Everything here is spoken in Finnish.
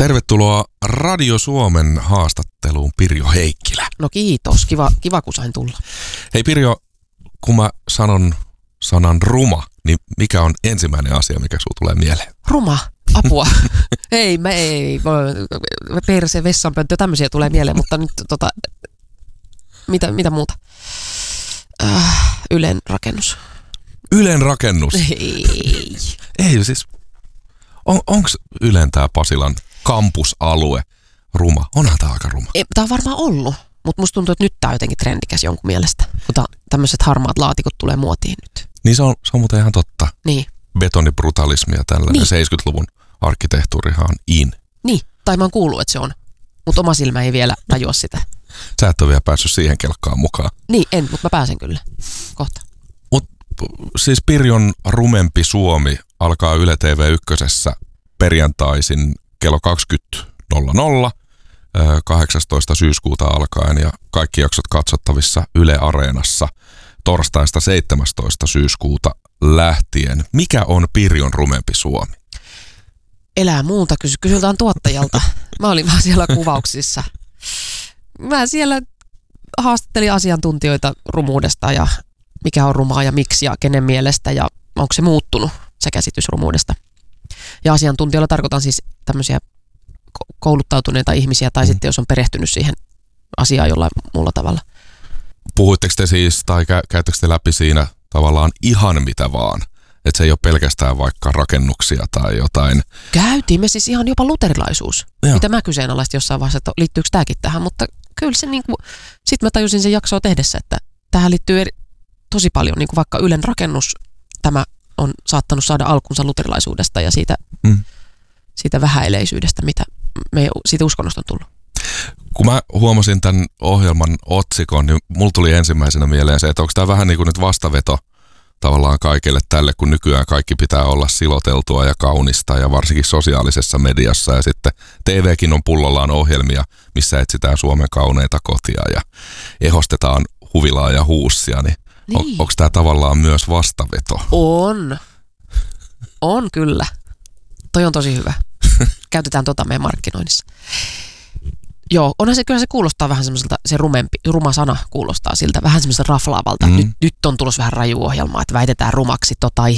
Tervetuloa Radio Suomen haastatteluun, Pirjo Heikkilä. No kiitos, kiva kun sain tulla. Hei Pirjo, kun mä sanon sanan ruma, niin mikä on ensimmäinen asia, mikä sulla tulee mieleen? Ruma, apua. ei, perse, vessanpönttö, tämmöisiä tulee mieleen, mutta nyt mitä muuta? Ylen rakennus. Ylen rakennus? Ei siis, onko Ylen tää Pasilan kampusalue ruma? Onhan tää aika ruma. Tää on varmaan ollut, mutta musta tuntuu, että nyt tää on jotenkin trendikäs jonkun mielestä. Mutta tämmöiset harmaat laatikot tulee muotiin nyt. Niin se on muuten ihan totta. Niin. Betonibrutalismi ja tällainen niin. 70-luvun arkkitehtuurihan on in. Niin, tai mä oon kuullut, että se on. Mutta oma silmä ei vielä tajua sitä. Sä et ole vielä päässyt siihen kelkkaan mukaan. Niin, en, mutta mä pääsen kyllä. Kohta. Mut siis Pirjon rumempi Suomi alkaa Yle TV1 perjantaisin kello 20.00 18. syyskuuta alkaen ja kaikki jaksot katsottavissa Yle Areenassa torstaista 17. syyskuuta lähtien. Mikä on Pirjon rumempi Suomi? Elää muuta, kysytään tuottajalta. Mä olin vaan siellä kuvauksissa. Mä siellä haastattelin asiantuntijoita rumuudesta ja mikä on rumaa ja miksi ja kenen mielestä ja onko se muuttunut se käsitys rumuudesta. Ja asiantuntijoilla tarkoitan siis tämmöisiä kouluttautuneita ihmisiä tai sitten jos on perehtynyt siihen asiaan jollain muulla tavalla. Puhuitteko te siis tai käyttekö te läpi siinä tavallaan ihan mitä vaan? Että se ei ole pelkästään vaikka rakennuksia tai jotain. Käytiin me siis ihan jopa luterilaisuus. Joo. Mitä mä kyseenalaistin jossain vaiheessa, että liittyykö tämäkin tähän, mutta kyllä se niinku, sit mä tajusin sen jaksoa tehdessä, että tähän liittyy tosi paljon, niinku vaikka Ylen rakennus, tämä on saattanut saada alkunsa luterilaisuudesta ja siitä vähäileisyydestä, mitä me siitä uskonnosta on tullut. Kun mä huomasin tämän ohjelman otsikon, niin mulla tuli ensimmäisenä mieleen se, että onko tämä vähän niin kuin nyt vastaveto tavallaan kaikille tälle, kun nykyään kaikki pitää olla siloteltua ja kaunista ja varsinkin sosiaalisessa mediassa ja sitten TVkin on pullollaan ohjelmia, missä etsitään Suomen kauneita kotia ja ehostetaan huvilaa ja huussia, niin. Onko tämä tavallaan myös vastaveto? On kyllä. Toi on tosi hyvä. Käytetään meidän markkinoinnissa. Joo, onhan se, kyllä se kuulostaa vähän semmoiselta, se ruma sana kuulostaa siltä, vähän semmoiselta raflaavalta. Nyt on tulossa vähän raju ohjelmaa, että väitetään rumaksi